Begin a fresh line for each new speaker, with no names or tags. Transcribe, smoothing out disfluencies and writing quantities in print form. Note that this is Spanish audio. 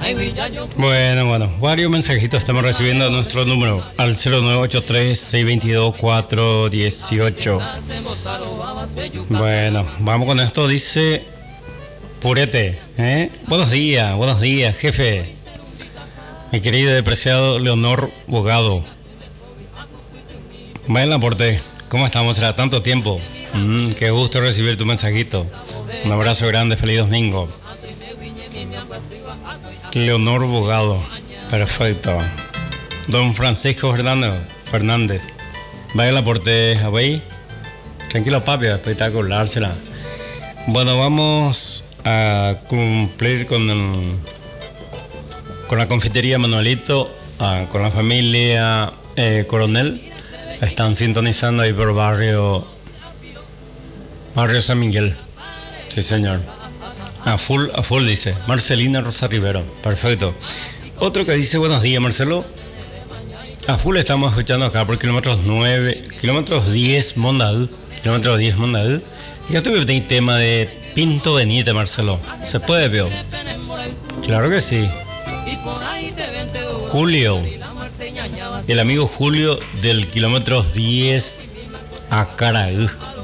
Bueno, varios mensajitos estamos recibiendo a nuestro número al 0983-622-418. Bueno, vamos con esto, dice Purete, ¿eh? Buenos días, jefe. Mi querido y apreciado Leonor Bogado. Buen aporte, ¿cómo estamos? Será tanto tiempo. Qué gusto recibir tu mensajito. Un abrazo grande, feliz domingo. Leonor Bogado, perfecto. Don Francisco Fernández. Vaya el aporte, Javier. Tranquilo, papi, espectacular será. Bueno, vamos a cumplir con la confitería Manuelito, con la familia Coronel. Están sintonizando ahí por barrio San Miguel. Sí, señor. A full dice. Marcelina Rosa Rivero. Perfecto. Otro que dice buenos días, Marcelo. A full estamos escuchando acá por kilómetros 10 Mondadú. Ya tuve un tema de Pinto Benítez, Marcelo. ¿Se puede, veo? Claro que sí. Julio. El amigo Julio del kilómetro 10 a Caraú.